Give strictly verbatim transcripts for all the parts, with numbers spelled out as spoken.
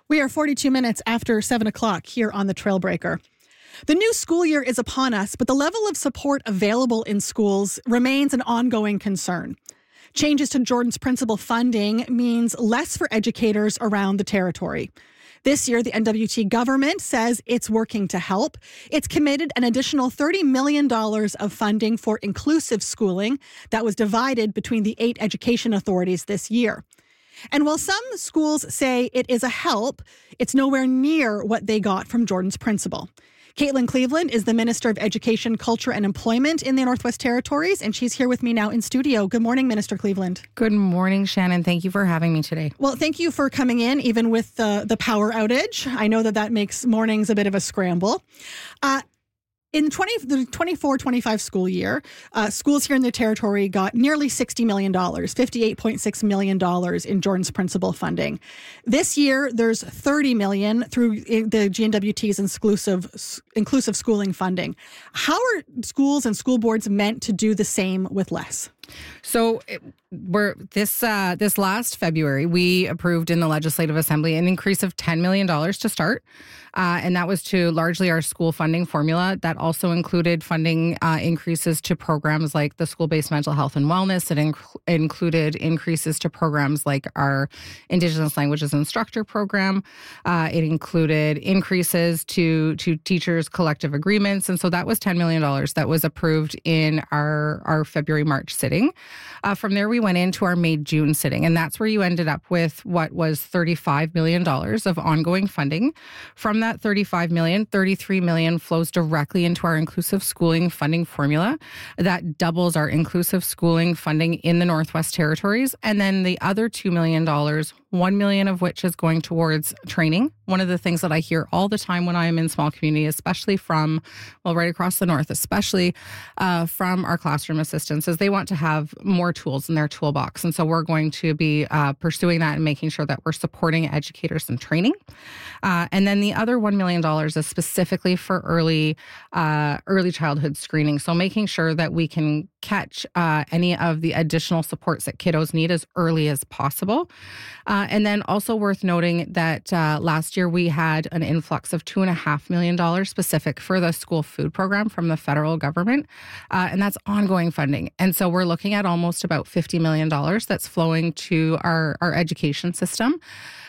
We are forty-two minutes after seven o'clock here on the Trailbreaker. The new school year is upon us, but the level of support available in schools remains an ongoing concern. Changes to Jordan's Principal funding means less for educators around the territory. This year, the N W T government says it's working to help. It's committed an additional thirty million dollars of funding for inclusive schooling that was divided between the eight education authorities this year. And while some schools say it is a help, it's nowhere near what they got from Jordan's Principal. Caitlin Cleveland is the Minister of Education, Culture and Employment in the Northwest Territories, and she's here with me now in studio. Good morning, Minister Cleveland. Good morning, Shannon. Thank you for having me today. Well, thank you for coming in, even with the, the power outage. I know that that makes mornings a bit of a scramble. Uh, In twenty, the twenty-four twenty-five school year, uh, schools here in the territory got nearly sixty million dollars, fifty-eight point six million dollars in Jordan's Principal funding. This year, there's thirty million dollars through the G N W T's inclusive, inclusive schooling funding. How are schools and school boards meant to do the same with less? So we're this uh, this last February, we approved in the Legislative Assembly an increase of ten million dollars to start. Uh, and that was to largely our school funding formula. That also included funding uh, increases to programs like the school-based mental health and wellness. It inc- included increases to programs like our Indigenous Languages Instructor program. Uh, it included increases to, to teachers' collective agreements. And so that was ten million dollars that was approved in our, our February-March sitting. Uh, from there, we went into our May-June sitting, and that's where you ended up with what was thirty-five million dollars of ongoing funding. From that thirty-five million dollars, thirty-three million dollars flows directly into our inclusive schooling funding formula. That doubles our inclusive schooling funding in the Northwest Territories. And then the other two million dollars, one million dollars of which is going towards training. One of the things that I hear all the time when I am in small community, especially from, well, right across the north, especially uh, from our classroom assistants, is they want to have more tools in their toolbox. And so we're going to be uh, pursuing that and making sure that we're supporting educators in training. Uh, and then the other one million dollars is specifically for early uh, early childhood screening. So making sure that we can catch uh, any of the additional supports that kiddos need as early as possible. Uh, and then also worth noting that uh, last year we had an influx of two and a half million dollars specific for the school food program from the federal government. Uh, and that's ongoing funding. And so we're looking at almost about fifty million dollars that's flowing to our, our education system.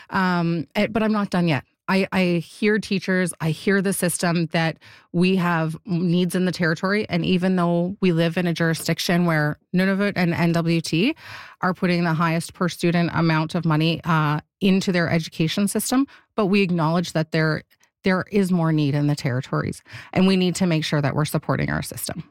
Um, but I'm not done yet. I, I hear teachers, I hear the system that we have needs in the territory. And even though we live in a jurisdiction where Nunavut and N W T are putting the highest per student amount of money uh, into their education system, but we acknowledge that there there is more need in the territories. And we need to make sure that we're supporting our system.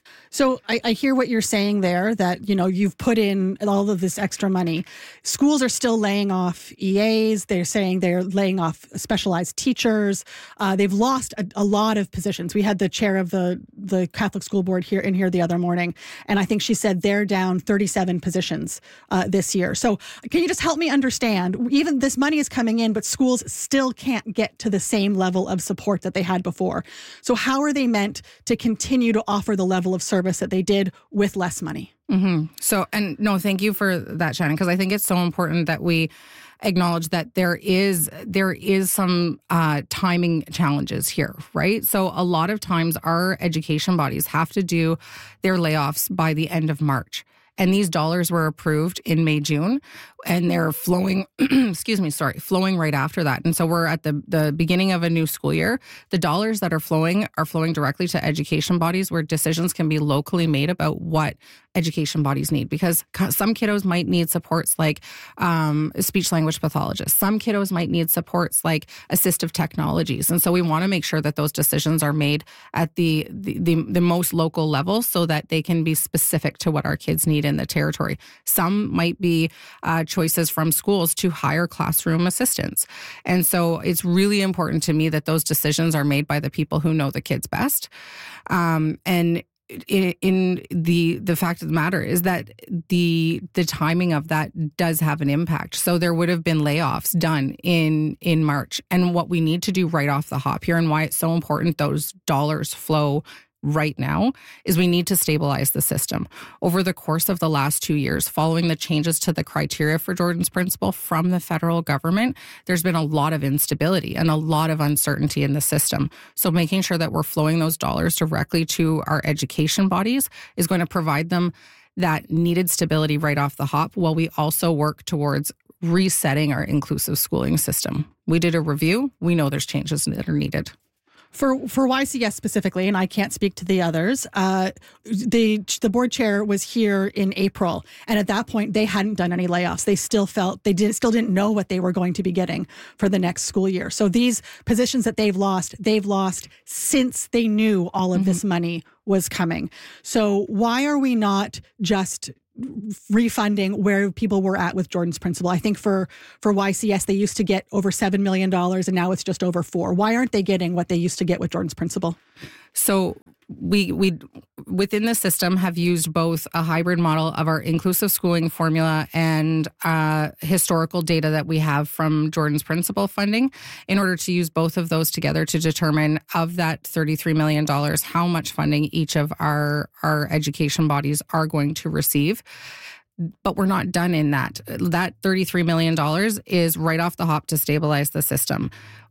So I, I hear what you're saying there, that, you know, you've put in all of this extra money. Schools are still laying off E As. They're saying they're laying off specialized teachers. Uh, they've lost a, a lot of positions. We had the chair of the, the Catholic School Board here in here the other morning, and I think she said they're down thirty-seven positions uh, this year. So can you just help me understand, even this money is coming in, but schools still can't get to the same level of support that they had before. So how are they meant to continue to offer the level of service that they did with less money? Mm-hmm. So, and no, thank you for that, Shannon, because I think it's so important that we acknowledge that there is there is some uh, timing challenges here, right? So a lot of times our education bodies have to do their layoffs by the end of March. And these dollars were approved in May, June, and they're flowing, excuse me, sorry, flowing right after that. And so we're at the, the beginning of a new school year. The dollars that are flowing are flowing directly to education bodies where decisions can be locally made about what education bodies need, because some kiddos might need supports like um, speech language pathologists. Some kiddos might need supports like assistive technologies. And so we want to make sure that those decisions are made at the, the, the, the most local level so that they can be specific to what our kids need in the territory. Some might be uh, choices from schools to hire classroom assistants. And so it's really important to me that those decisions are made by the people who know the kids best. Um, and In, in the the fact of the matter is that the the timing of that does have an impact. So there would have been layoffs done in in March, and what we need to do right off the hop here, and why it's so important those dollars flow right now is we need to stabilize the system. Over the course of the last two years, following the changes to the criteria for Jordan's Principle from the federal government, there's been a lot of instability and a lot of uncertainty in the system. So making sure that we're flowing those dollars directly to our education bodies is going to provide them that needed stability right off the hop, while we also work towards resetting our inclusive schooling system. We did a review. We know there's changes that are needed. For for Y C S specifically, and I can't speak to the others, uh, the the board chair was here in April, and at that point they hadn't done any layoffs. They still felt they did still didn't know what they were going to be getting for the next school year. So these positions that they've lost, they've lost since they knew all of mm-hmm. this money was coming. So why are we not just refunding where people were at with Jordan's Principle? I think for, for Y C S, they used to get over seven million dollars and now it's just over four. Why aren't they getting what they used to get with Jordan's Principle? So we we within the system have used both a hybrid model of our inclusive schooling formula and uh, historical data that we have from Jordan's Principle funding in order to use both of those together to determine of that thirty-three million dollars, how much funding each of our, our education bodies are going to receive. But we're not done in that. That thirty-three million dollars is right off the hop to stabilize the system.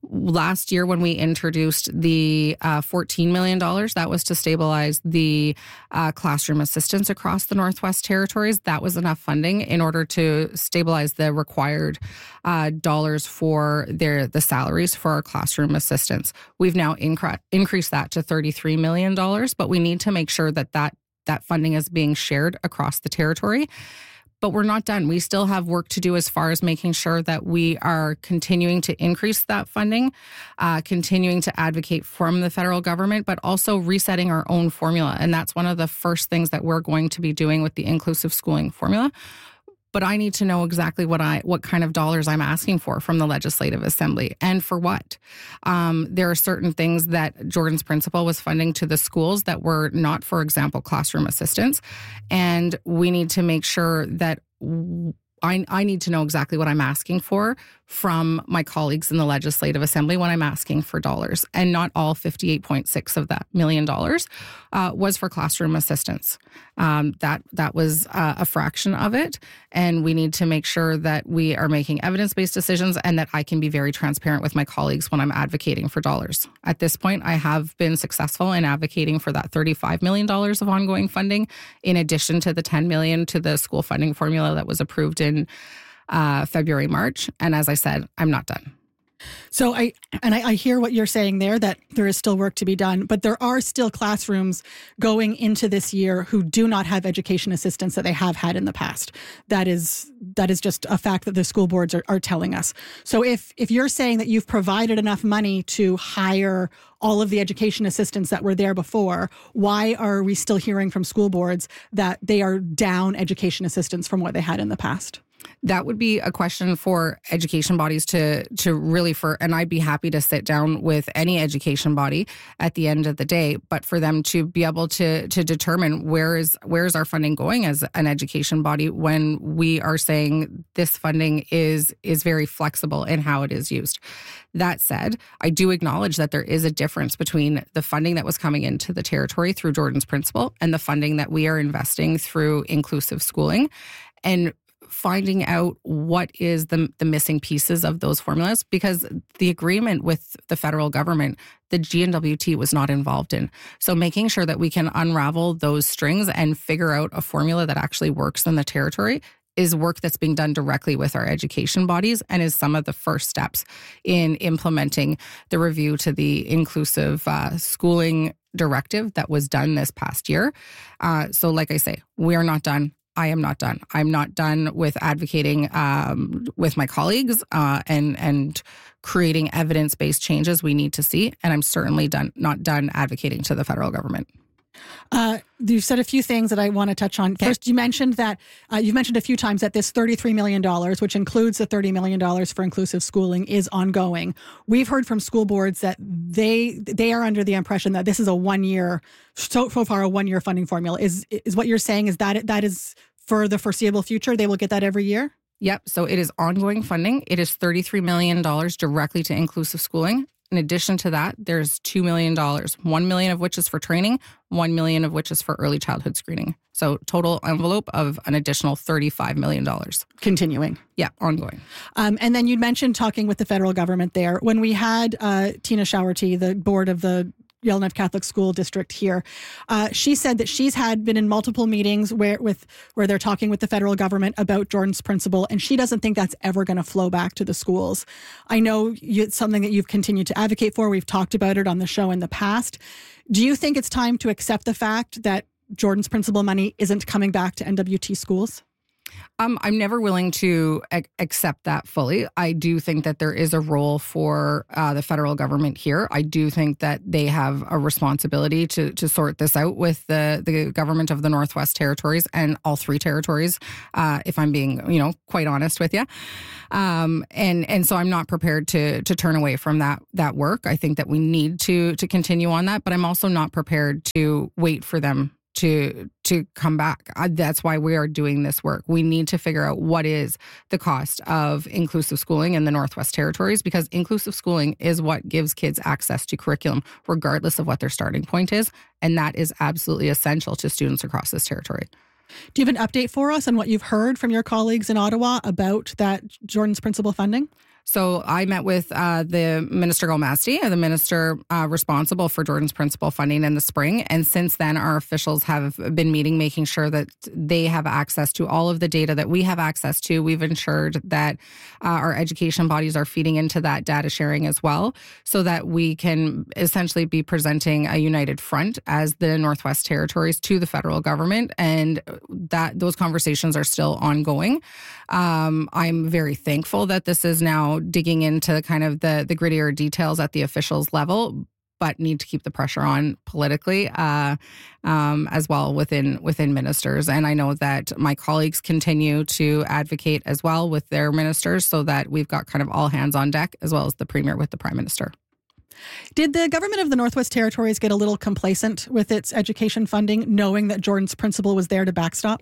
Last year, when we introduced the uh, fourteen million dollars, that was to stabilize the uh, classroom assistants across the Northwest Territories. That was enough funding in order to stabilize the required uh, dollars for their the salaries for our classroom assistants. We've now incre- increased that to thirty-three million dollars, but we need to make sure that that that funding is being shared across the territory. But we're not done. We still have work to do as far as making sure that we are continuing to increase that funding, uh, continuing to advocate from the federal government, but also resetting our own formula. And that's one of the first things that we're going to be doing with the inclusive schooling formula. But I need to know exactly what I what kind of dollars I'm asking for from the Legislative Assembly and for what. Um, there are certain things that Jordan's Principle was funding to the schools that were not, for example, classroom assistants. And we need to make sure that w- I, I need to know exactly what I'm asking for from my colleagues in the Legislative Assembly when I'm asking for dollars. And not all fifty-eight point six of that million dollars uh, was for classroom assistants. Um, that that was uh, a fraction of it. And we need to make sure that we are making evidence-based decisions and that I can be very transparent with my colleagues when I'm advocating for dollars. At this point, I have been successful in advocating for that thirty-five million dollars of ongoing funding, in addition to the ten million dollars to the school funding formula that was approved in uh, February, March. And as I said, I'm not done. So I and I, I hear what you're saying there, that there is still work to be done, but there are still classrooms going into this year who do not have education assistants that they have had in the past. That is that is just a fact that the school boards are, are telling us. So if if you're saying that you've provided enough money to hire all of the education assistants that were there before, why are we still hearing from school boards that they are down education assistants from what they had in the past? That would be a question for education bodies to to really for, and I'd be happy to sit down with any education body at the end of the day, but for them to be able to to determine where is where is our funding going as an education body when we are saying this funding is is very flexible in how it is used. That said, I do acknowledge that there is a difference between the funding that was coming into the territory through Jordan's Principle and the funding that we are investing through inclusive schooling, and finding out what is the, the missing pieces of those formulas, because the agreement with the federal government, the G N W T was not involved in. So making sure that we can unravel those strings and figure out a formula that actually works in the territory is work that's being done directly with our education bodies and is some of the first steps in implementing the review to the inclusive uh, schooling directive that was done this past year. Uh, so like I say, we are not done. I am not done. I'm not done with advocating um, with my colleagues uh, and and creating evidence-based changes we need to see. And I'm certainly done not done advocating to the federal government. Uh, you've said a few things that I want to touch on. Okay. First, you mentioned that uh, you've mentioned a few times that this thirty-three million dollars, which includes the thirty million dollars for inclusive schooling, is ongoing. We've heard from school boards that they they are under the impression that this is a one year, so, so far a one year funding formula. Is is what you're saying? Is that that is for the foreseeable future? They will get that every year? Yep. So it is ongoing funding. It is thirty-three million dollars directly to inclusive schooling. In addition to that, there's two million dollars, one million dollars of which is for training, one million dollars of which is for early childhood screening. So total envelope of an additional thirty-five million dollars. Continuing. Yeah, ongoing. Um, and then you mentioned talking with the federal government there. When we had uh, Tina Showerty, the board of the Yellowknife Catholic School District here, uh, she said that she's had been in multiple meetings where with where they're talking with the federal government about Jordan's principal, and she doesn't think that's ever going to flow back to the schools. I know you, it's something that you've continued to advocate for. We've talked about it on the show in the past. Do you think it's time to accept the fact that Jordan's principal money isn't coming back to N W T schools? Um, I'm never willing to ac- accept that fully. I do think that there is a role for uh, the federal government here. I do think that they have a responsibility to to sort this out with the, the government of the Northwest Territories and all three territories, uh, if I'm being, you know, quite honest with you. Um, and and so I'm not prepared to to turn away from that that work. I think that we need to to continue on that, but I'm also not prepared to wait for them to to come back. Uh, that's why we are doing this work. We need to figure out what is the cost of inclusive schooling in the Northwest Territories, because inclusive schooling is what gives kids access to curriculum, regardless of what their starting point is. And that is absolutely essential to students across this territory. Do you have an update for us on what you've heard from your colleagues in Ottawa about that Jordan's principal funding? So I met with uh, the Minister Galmasti, the minister uh, responsible for Jordan's principal funding in the spring. And since then, our officials have been meeting, making sure that they have access to all of the data that we have access to. We've ensured that uh, our education bodies are feeding into that data sharing as well, so that we can essentially be presenting a united front as the Northwest Territories to the federal government. And that those conversations are still ongoing. Um, I'm very thankful that this is now digging into kind of the, the grittier details at the officials level, but need to keep the pressure on politically uh, um, as well within within ministers. And I know that my colleagues continue to advocate as well with their ministers, so that we've got kind of all hands on deck, as well as the Premier with the Prime Minister. Did the government of the Northwest Territories get a little complacent with its education funding, knowing that Jordan's principal was there to backstop?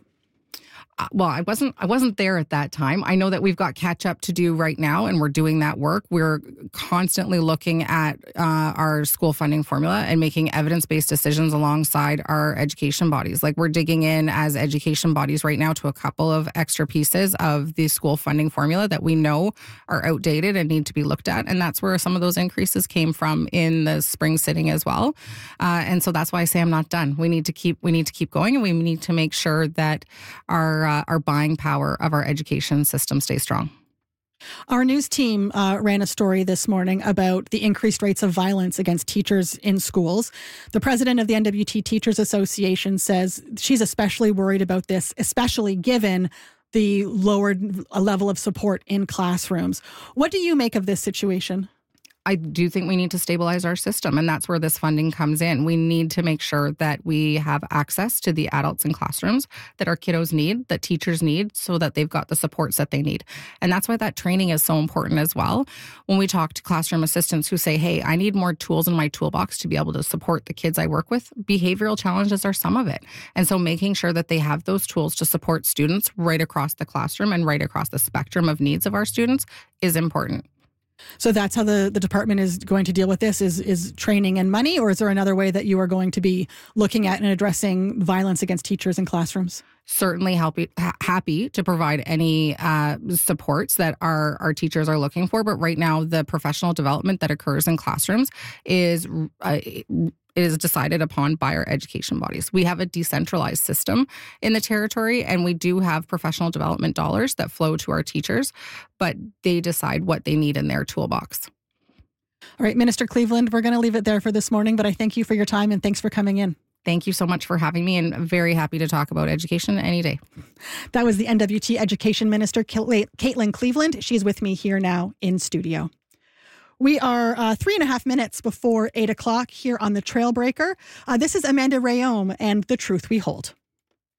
Well, I wasn't I wasn't there at that time. I know that we've got catch up to do right now, and we're doing that work. We're constantly looking at uh, our school funding formula and making evidence-based decisions alongside our education bodies. Like, we're digging in as education bodies right now to a couple of extra pieces of the school funding formula that we know are outdated and need to be looked at. And that's where some of those increases came from in the spring sitting as well. Uh, and so that's why I say I'm not done. We need to keep we need to keep going, and we need to make sure that our Uh, our buying power of our education system stays strong. Our news team uh, ran a story this morning about the increased rates of violence against teachers in schools. The president of the N W T Teachers Association says she's especially worried about this, especially given the lowered level of support in classrooms. What do you make of this situation? I do think we need to stabilize our system, and that's where this funding comes in. We need to make sure that we have access to the adults in classrooms that our kiddos need, that teachers need, so that they've got the supports that they need. And that's why that training is so important as well. When we talk to classroom assistants who say, hey, I need more tools in my toolbox to be able to support the kids I work with, behavioral challenges are some of it. And so making sure that they have those tools to support students right across the classroom and right across the spectrum of needs of our students is important. So that's how the, the department is going to deal with this, is is training and money, or is there another way that you are going to be looking at and addressing violence against teachers in classrooms? Certainly happy, ha- happy to provide any uh, supports that our, our teachers are looking for. But right now, the professional development that occurs in classrooms is uh, is decided upon by our education bodies. We have a decentralized system in the territory, and we do have professional development dollars that flow to our teachers, but they decide what they need in their toolbox. All right, Minister Cleveland, we're going to leave it there for this morning, but I thank you for your time and thanks for coming in. Thank you so much for having me, and very happy to talk about education any day. That was the N W T Education Minister, Caitlin Cleveland. She's with me here now in studio. We are uh, three and a half minutes before eight o'clock here on the Trailbreaker. Uh, this is Amanda Rayom and The Truth We Hold.